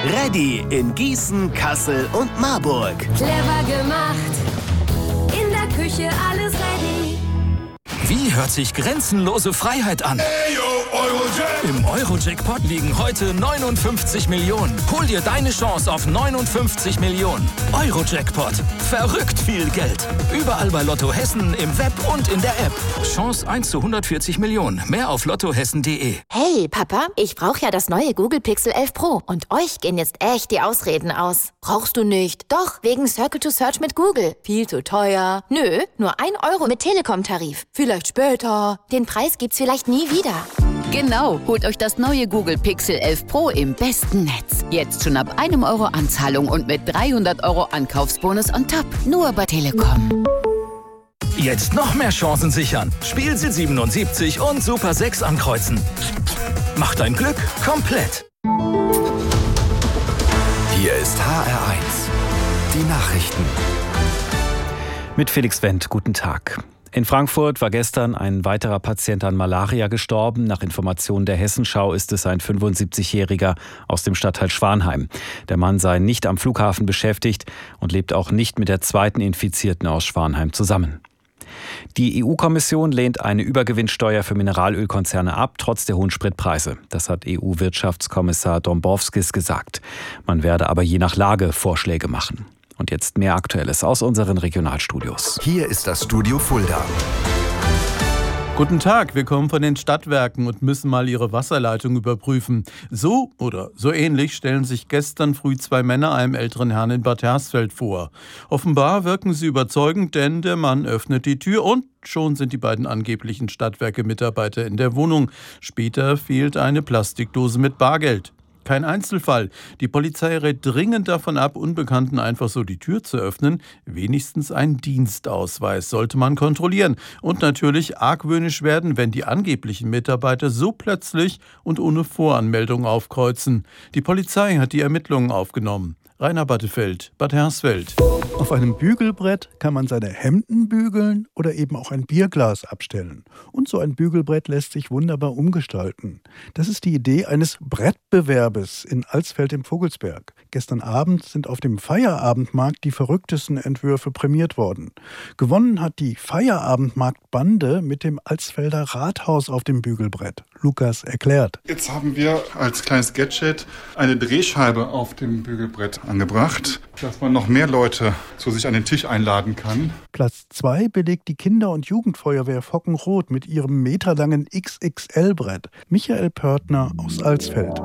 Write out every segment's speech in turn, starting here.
Ready in Gießen, Kassel und Marburg. Clever gemacht, in der Küche alles ready. Wie hört sich grenzenlose Freiheit an? Im Euro-Jackpot liegen heute 59 Millionen. Hol dir deine Chance auf 59 Millionen. Euro-Jackpot. Verrückt viel Geld. Überall bei Lotto Hessen, im Web und in der App. Chance 1 zu 140 Millionen. Mehr auf lottohessen.de. Hey, Papa, ich brauche ja das neue Google Pixel 11 Pro. Und euch gehen jetzt echt die Ausreden aus. Brauchst du nicht? Doch, wegen Circle to Search mit Google. Viel zu teuer. Nö, nur 1 Euro mit Telekom-Tarif. Vielleicht später. Den Preis gibt's vielleicht nie wieder. Genau, holt euch das neue Google Pixel 11 Pro im besten Netz. Jetzt schon ab 1 Euro Anzahlung und mit 300 Euro Ankaufsbonus on top. Nur bei Telekom. Jetzt noch mehr Chancen sichern. Spielziel 77 und Super 6 ankreuzen. Mach dein Glück komplett. Hier ist HR1. Die Nachrichten. Mit Felix Wendt, guten Tag. In Frankfurt war gestern ein weiterer Patient an Malaria gestorben. Nach Informationen der Hessenschau ist es ein 75-Jähriger aus dem Stadtteil Schwanheim. Der Mann sei nicht am Flughafen beschäftigt und lebt auch nicht mit der zweiten Infizierten aus Schwanheim zusammen. Die EU-Kommission lehnt eine Übergewinnsteuer für Mineralölkonzerne ab, trotz der hohen Spritpreise. Das hat EU-Wirtschaftskommissar Dombrovskis gesagt. Man werde aber je nach Lage Vorschläge machen. Und jetzt mehr Aktuelles aus unseren Regionalstudios. Hier ist das Studio Fulda. Guten Tag, wir kommen von den Stadtwerken und müssen mal ihre Wasserleitung überprüfen. So oder so ähnlich stellen sich gestern früh 2 Männer einem älteren Herrn in Bad Hersfeld vor. Offenbar wirken sie überzeugend, denn der Mann öffnet die Tür und schon sind die beiden angeblichen Stadtwerke-Mitarbeiter in der Wohnung. Später fehlt eine Plastikdose mit Bargeld. Kein Einzelfall. Die Polizei rät dringend davon ab, Unbekannten einfach so die Tür zu öffnen. Wenigstens einen Dienstausweis sollte man kontrollieren. Und natürlich argwöhnisch werden, wenn die angeblichen Mitarbeiter so plötzlich und ohne Voranmeldung aufkreuzen. Die Polizei hat die Ermittlungen aufgenommen. Rainer Battefeld, Bad Hersfeld. Auf einem Bügelbrett kann man seine Hemden bügeln oder eben auch ein Bierglas abstellen. Und so ein Bügelbrett lässt sich wunderbar umgestalten. Das ist die Idee eines Brettbewerbes in Alsfeld im Vogelsberg. Gestern Abend sind auf dem Feierabendmarkt die verrücktesten Entwürfe prämiert worden. Gewonnen hat die Feierabendmarktbande mit dem Alsfelder Rathaus auf dem Bügelbrett. Lukas erklärt. Jetzt haben wir als kleines Gadget eine Drehscheibe auf dem Bügelbrett angebracht, dass man noch mehr Leute zu sich an den Tisch einladen kann. Platz 2 belegt die Kinder- und Jugendfeuerwehr Fockenroth mit ihrem meterlangen XXL-Brett. Michael Pörtner aus Alsfeld.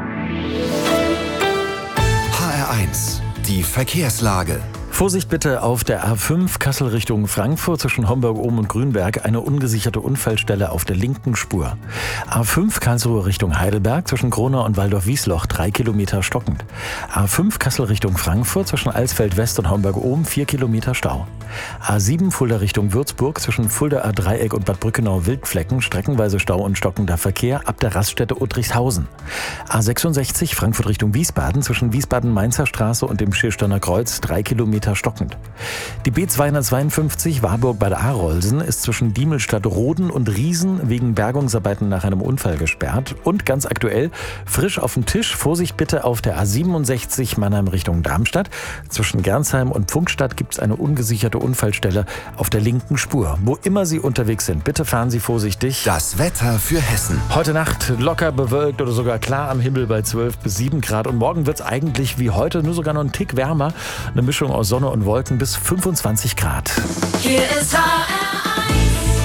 HR1, die Verkehrslage. Vorsicht bitte auf der A5 Kassel Richtung Frankfurt zwischen Homburg-Ohm und Grünberg. Eine ungesicherte Unfallstelle auf der linken Spur. A5 Karlsruhe Richtung Heidelberg zwischen Gronau und Waldorf-Wiesloch 3 Kilometer stockend. A5 Kassel Richtung Frankfurt zwischen Alsfeld West und Homburg-Ohm 4 Kilometer Stau. A7 Fulda Richtung Würzburg zwischen Fulda Dreieck und Bad Brückenau Wildflecken streckenweise Stau und stockender Verkehr ab der Raststätte Uttrichshausen. A66 Frankfurt Richtung Wiesbaden zwischen Wiesbaden-Mainzer Straße und dem Schirsteiner Kreuz 3 Kilometer stockend. Die B252 Warburg Bad Arolsen ist zwischen Diemelstadt-Roden und Riesen wegen Bergungsarbeiten nach einem Unfall gesperrt. Und ganz aktuell, frisch auf dem Tisch, Vorsicht bitte auf der A67 Mannheim Richtung Darmstadt. Zwischen Gernsheim und Pfungstadt gibt es eine ungesicherte Unfallstelle auf der linken Spur. Wo immer Sie unterwegs sind, bitte fahren Sie vorsichtig. Das Wetter für Hessen. Heute Nacht locker bewölkt oder sogar klar am Himmel bei 12 bis 7 Grad. Und morgen wird es eigentlich wie heute, nur sogar noch einen Tick wärmer. Eine Mischung aus Sonne und Wolken bis 25 Grad. Hier ist HR1.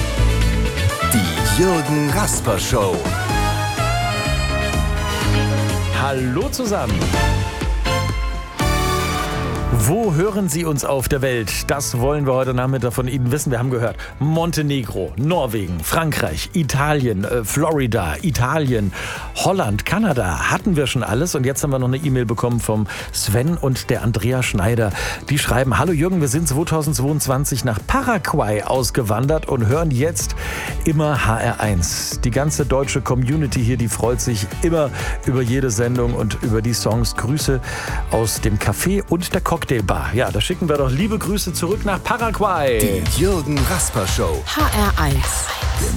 Die Jürgen Rasper Show. Hallo zusammen. Wo hören Sie uns auf der Welt? Das wollen wir heute Nachmittag von Ihnen wissen. Wir haben gehört, Montenegro, Norwegen, Frankreich, Italien, Florida, Italien, Holland, Kanada. Hatten wir schon alles. Und jetzt haben wir noch eine E-Mail bekommen vom Sven und der Andrea Schneider. Die schreiben, hallo Jürgen, wir sind 2022 nach Paraguay ausgewandert und hören jetzt immer HR1. Die ganze deutsche Community hier, die freut sich immer über jede Sendung und über die Songs. Grüße aus dem Café und der Cocktailbar. Ja, da schicken wir doch liebe Grüße zurück nach Paraguay. Die Jürgen Rasper Show. HR1.